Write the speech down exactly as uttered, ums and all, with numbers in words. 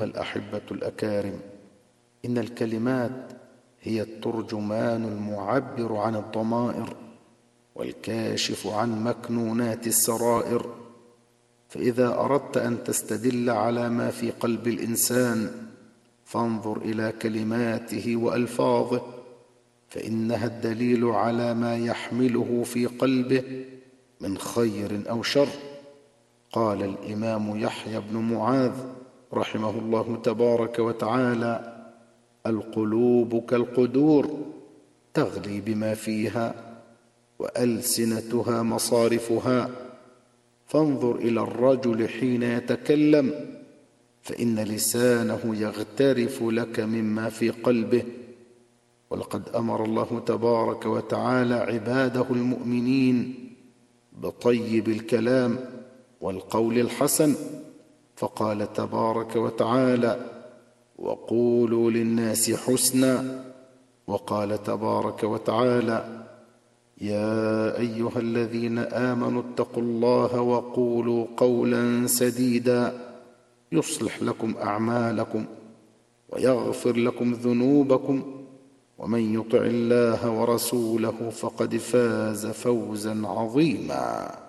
الأحبة الأكارم، إن الكلمات هي الترجمان المعبر عن الضمائر والكاشف عن مكنونات السرائر. فإذا أردت أن تستدل على ما في قلب الإنسان فانظر إلى كلماته وألفاظه، فإنها الدليل على ما يحمله في قلبه من خير أو شر. قال الإمام يحيى بن معاذ رحمه الله تبارك وتعالى: القلوب كالقدور تغلي بما فيها، وألسنتها مصارفها. فانظر إلى الرجل حين يتكلم، فإن لسانه يغترف لك مما في قلبه. ولقد أمر الله تبارك وتعالى عباده المؤمنين بطيب الكلام والقول الحسن، فقال تبارك وتعالى: وقولوا للناس حسنا. وقال تبارك وتعالى: يا أيها الذين آمنوا اتقوا الله وقولوا قولا سديدا يصلح لكم أعمالكم ويغفر لكم ذنوبكم، ومن يطع الله ورسوله فقد فاز فوزا عظيما.